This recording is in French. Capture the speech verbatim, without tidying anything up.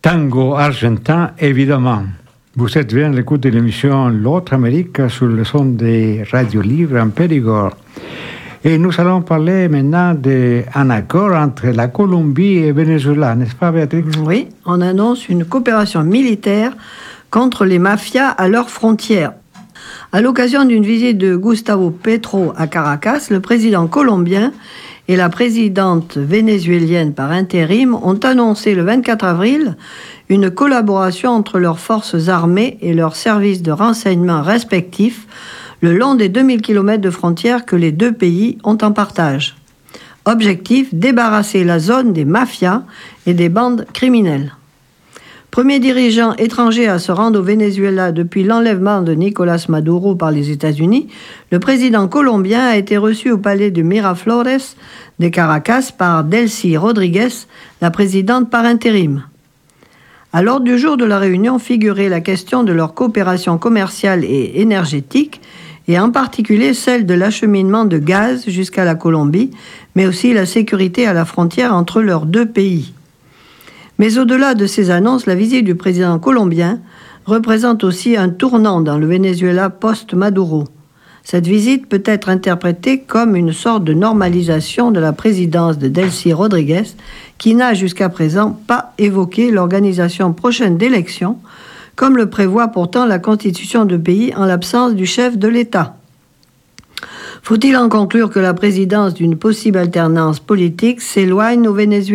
Tango argentin, évidemment. Vous êtes bien à l'écoute de l'émission L'autre Amérique sur le son des radios libres en Périgord. Et nous allons parler maintenant d'un accord entre la Colombie et le Venezuela, n'est-ce pas, Béatrice? Oui, on annonce une coopération militaire contre les mafias à leurs frontières. À l'occasion d'une visite de Gustavo Petro à Caracas, le président colombien et la présidente vénézuélienne par intérim ont annoncé le vingt-quatre avril une collaboration entre leurs forces armées et leurs services de renseignement respectifs le long des deux mille kilomètres de frontières que les deux pays ont en partage. Objectif, débarrasser la zone des mafias et des bandes criminelles. Premier dirigeant étranger à se rendre au Venezuela depuis l'enlèvement de Nicolás Maduro par les États-Unis, le président colombien a été reçu au palais de Miraflores de Caracas par Delcy Rodríguez, la présidente par intérim. À l'ordre du jour de la réunion figurait la question de leur coopération commerciale et énergétique, et en particulier celle de l'acheminement de gaz jusqu'à la Colombie, mais aussi la sécurité à la frontière entre leurs deux pays. Mais au-delà de ces annonces, la visite du président colombien représente aussi un tournant dans le Venezuela post-Maduro. Cette visite peut être interprétée comme une sorte de normalisation de la présidence de Delcy Rodríguez, qui n'a jusqu'à présent pas évoqué l'organisation prochaine d'élections, comme le prévoit pourtant la constitution du pays en l'absence du chef de l'État. Faut-il en conclure que la présidence d'une possible alternance politique s'éloigne au Venezuela ?